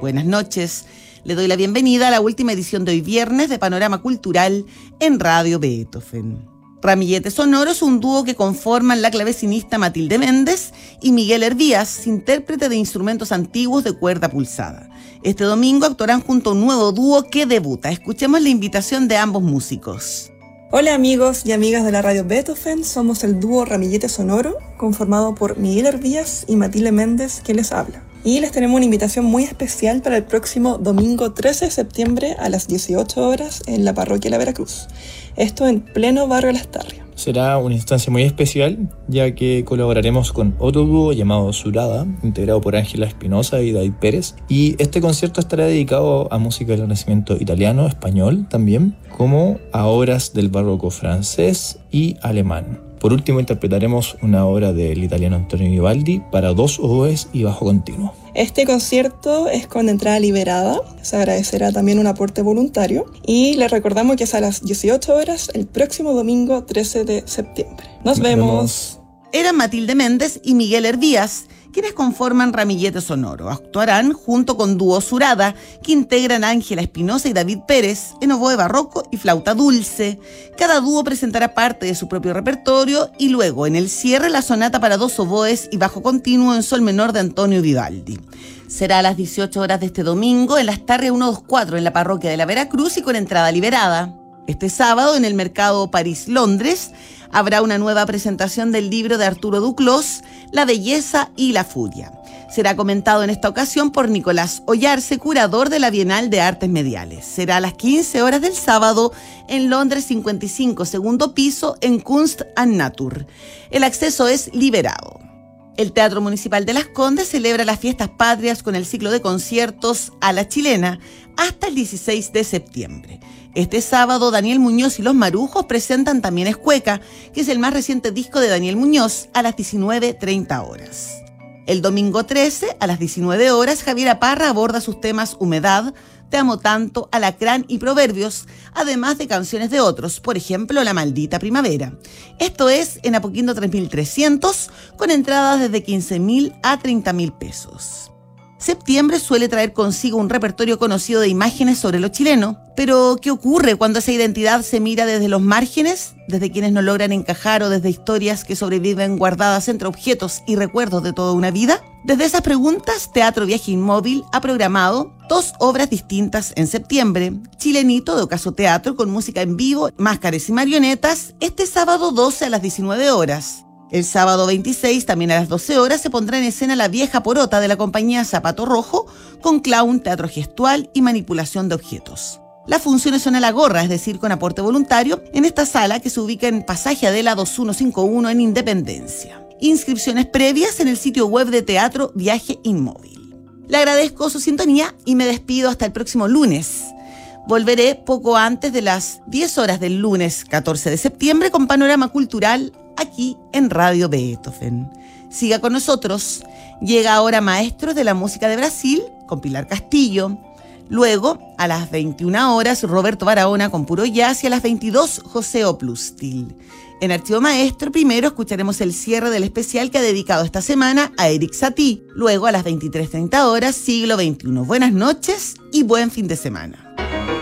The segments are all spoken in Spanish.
Buenas noches. Le doy la bienvenida a la última edición de hoy viernes de Panorama Cultural en Radio Beethoven. Ramilletes Sonoros, un dúo que conforman la clavecinista Matilde Méndez y Miguel Hervías, intérprete de instrumentos antiguos de cuerda pulsada. Este domingo actuarán junto a un nuevo dúo que debuta. Escuchemos la invitación de ambos músicos. Hola amigos y amigas de la Radio Beethoven, somos el dúo Ramillete Sonoro, conformado por Miguel Hervías y Matilde Méndez, que les habla. Y les tenemos una invitación muy especial para el próximo domingo 13 de septiembre a las 18 horas en la parroquia La Veracruz. Esto en pleno barrio Las Tarrias. Será una instancia muy especial, ya que colaboraremos con otro dúo llamado Surada, integrado por Ángela Espinosa y David Pérez. Y este concierto estará dedicado a música del Renacimiento italiano, español también, como a obras del barroco francés y alemán. Por último, interpretaremos una obra del italiano Antonio Vivaldi para 2 oboes y bajo continuo. Este concierto es con entrada liberada, se agradecerá también un aporte voluntario y les recordamos que es a las 18 horas el próximo domingo 13 de septiembre. Nos vemos. Eran Matilde Méndez y Miguel Hervías, quienes conforman Ramillete Sonoro. Actuarán junto con Dúo Surada, que integran Ángela Espinosa y David Pérez en oboe barroco y flauta dulce. Cada dúo presentará parte de su propio repertorio y luego, en el cierre, la sonata para 2 oboes y bajo continuo en sol menor de Antonio Vivaldi. Será a las 18 horas de este domingo en Las Tarrias 124 en la parroquia de La Veracruz y con entrada liberada. Este sábado, en el mercado París-Londres, habrá una nueva presentación del libro de Arturo Duclos, La belleza y la furia. Será comentado en esta ocasión por Nicolás Ollarse, curador de la Bienal de Artes Mediales. Será a las 15 horas del sábado en Londres 55, segundo piso, en Kunst and Natur. El acceso es liberado. El Teatro Municipal de Las Condes celebra las fiestas patrias con el ciclo de conciertos a la chilena hasta el 16 de septiembre. Este sábado, Daniel Muñoz y Los Marujos presentan También es Cueca, que es el más reciente disco de Daniel Muñoz, a las 19:30 horas. El domingo 13, a las 19 horas, Javiera Parra aborda sus temas Humedad, Te amo tanto, Alacrán y Proverbios, además de canciones de otros, por ejemplo, La maldita primavera. Esto es en Apoquindo 3300, con entradas desde 15.000 a 30.000 pesos. Septiembre suele traer consigo un repertorio conocido de imágenes sobre lo chileno, pero ¿qué ocurre cuando esa identidad se mira desde los márgenes, desde quienes no logran encajar o desde historias que sobreviven guardadas entre objetos y recuerdos de toda una vida? Desde esas preguntas, Teatro Viaje Inmóvil ha programado 2 obras distintas en septiembre. Chilenito de Ocaso Teatro con música en vivo, máscaras y marionetas, este sábado 12 a las 19 horas. El sábado 26, también a las 12 horas, se pondrá en escena La vieja porota de la compañía Zapato Rojo, con clown, teatro gestual y manipulación de objetos. Las funciones son a la gorra, es decir, con aporte voluntario, en esta sala que se ubica en Pasaje Adela 2151 en Independencia. Inscripciones previas en el sitio web de Teatro Viaje Inmóvil. Le agradezco su sintonía y me despido hasta el próximo lunes. Volveré poco antes de las 10 horas del lunes 14 de septiembre con Panorama Cultural aquí en Radio Beethoven. Siga con nosotros. Llega ahora Maestros de la Música de Brasil con Pilar Castillo. Luego, a las 21 horas, Roberto Barahona con Puro Jazz y a las 22, José Oplustil. En Archivo Maestro, primero escucharemos el cierre del especial que ha dedicado esta semana a Eric Satie. Luego, a las 23:30 horas, Siglo XXI. Buenas noches y buen fin de semana.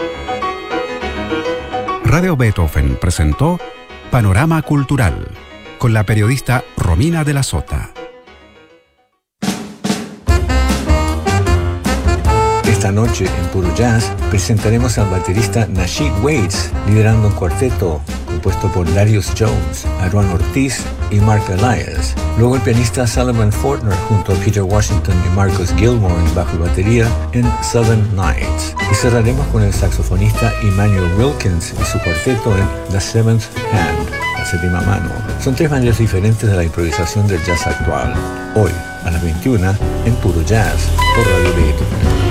Radio Beethoven presentó Panorama Cultural con la periodista Romina de la Sota. Esta noche en Puro Jazz presentaremos al baterista Nasheed Waits liderando un cuarteto compuesto por Darius Jones, Aaron Ortiz y Mark Elias. Luego el pianista Solomon Fortner junto a Peter Washington y Marcus Gilmore en bajo y batería en Southern Nights. Y cerraremos con el saxofonista Emmanuel Wilkins y su cuarteto en The Seventh Hand, la séptima mano. Son 3 maneras diferentes de la improvisación del jazz actual. Hoy, a las 21, en Puro Jazz, por Radio Beethoven.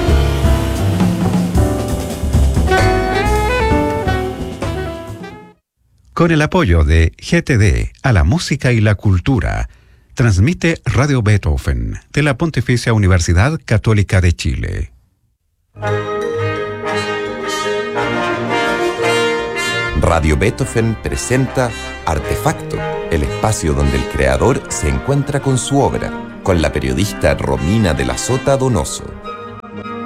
Con el apoyo de GTD a la música y la cultura, transmite Radio Beethoven de la Pontificia Universidad Católica de Chile. Radio Beethoven presenta Artefacto, el espacio donde el creador se encuentra con su obra, con la periodista Romina de la Sota Donoso.